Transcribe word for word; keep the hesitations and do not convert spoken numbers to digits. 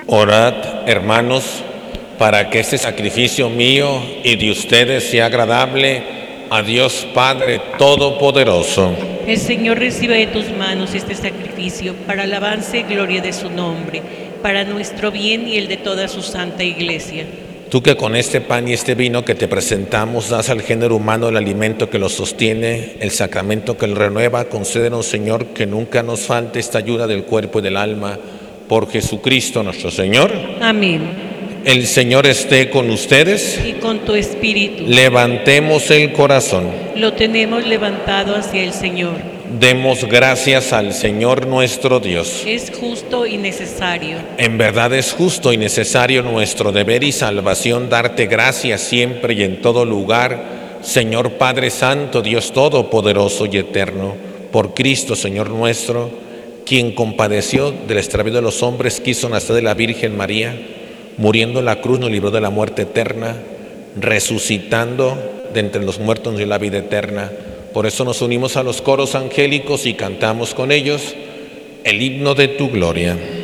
Orad, hermanos, para que este sacrificio mío y de ustedes sea agradable a Dios Padre Todopoderoso. El Señor reciba de tus manos este sacrificio para alabanza y gloria de su nombre, para nuestro bien y el de toda su santa Iglesia. Tú que con este pan y este vino que te presentamos das al género humano el alimento que lo sostiene, el sacramento que lo renueva, concédenos, Señor, que nunca nos falte esta ayuda del cuerpo y del alma, por Jesucristo nuestro Señor. Amén. El Señor esté con ustedes. Y con tu espíritu. Levantemos el corazón. Lo tenemos levantado hacia el Señor. Demos gracias al Señor nuestro Dios. Es justo y necesario. En verdad es justo y necesario nuestro deber y salvación darte gracias siempre y en todo lugar, Señor Padre Santo, Dios Todopoderoso y Eterno, por Cristo, Señor nuestro, quien compadeció del extravío de los hombres, quiso nacer de la Virgen María, muriendo en la cruz nos libró de la muerte eterna, resucitando de entre los muertos nos dio la vida eterna. Por eso nos unimos a los coros angélicos y cantamos con ellos el himno de tu gloria.